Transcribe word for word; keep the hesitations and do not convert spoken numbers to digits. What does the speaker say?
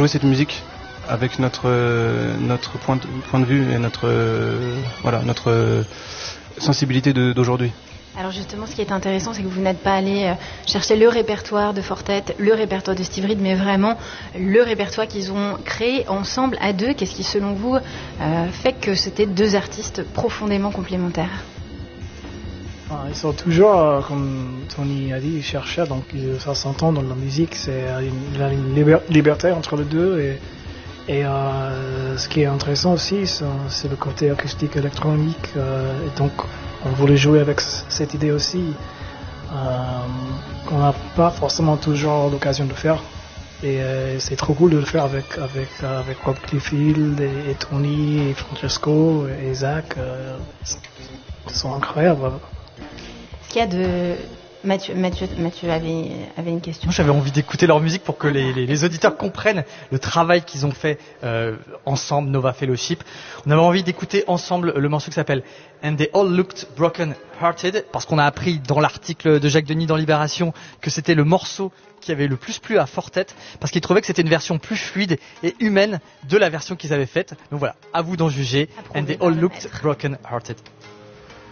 jouer cette musique avec notre notre point de, point de vue et notre voilà notre sensibilité de, d'aujourd'hui. Alors justement, ce qui est intéressant, c'est que vous n'êtes pas allé chercher le répertoire de Fortet, le répertoire de Steve Reed, mais vraiment le répertoire qu'ils ont créé ensemble à deux. Qu'est-ce qui, selon vous, euh, fait que c'était deux artistes profondément complémentaires? Ils sont toujours, comme Tony a dit, ils cherchaient, donc ça s'entend dans la musique, c'est une, une liber- liberté entre les deux. Et, et euh, ce qui est intéressant aussi, c'est, c'est le côté acoustique électronique. Euh, et donc, on voulait jouer avec cette idée aussi, euh, qu'on n'a pas forcément toujours l'occasion de faire. Et euh, c'est trop cool de le faire avec, avec, avec Rob Liefeld et, et Tony et Francesco et Zach. Euh, ils sont incroyables. Ce qu'il y a de... Mathieu, Mathieu, Mathieu avait, avait une question. Moi, j'avais envie d'écouter leur musique pour que les, les, les auditeurs comprennent le travail qu'ils ont fait euh, ensemble, Nova Fellowship. On avait envie d'écouter ensemble le morceau qui s'appelle And They All Looked Broken Hearted, parce qu'on a appris dans l'article de Jacques Denis dans Libération que c'était le morceau qui avait le plus plu à Fortet, parce qu'ils trouvaient que c'était une version plus fluide et humaine de la version qu'ils avaient faite. Donc voilà, à vous d'en juger. And They All Looked Broken Hearted.